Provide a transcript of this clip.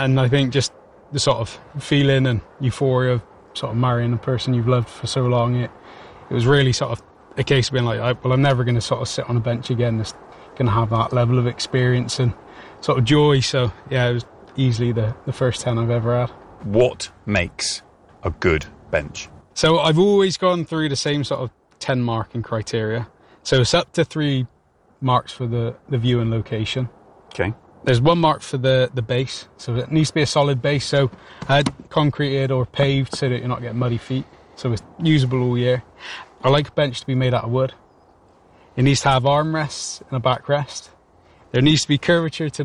And I think just the sort of feeling and euphoria of sort of marrying a person you've loved for so long, it was really sort of a case of being like, well, I'm never going to sort of sit on a bench again. Just going to have that level of experience and sort of joy. So, yeah, it was easily the first 10 I've ever had. What makes a good bench? So I've always gone through the same sort of 10 marking criteria. So it's up to 3 marks for the view and location. Okay. There's 1 mark for the base. So it needs to be a solid base. So concreted or paved so that you're not getting muddy feet. So it's usable all year. I like a bench to be made out of wood. It needs to have armrests and a backrest. There needs to be curvature to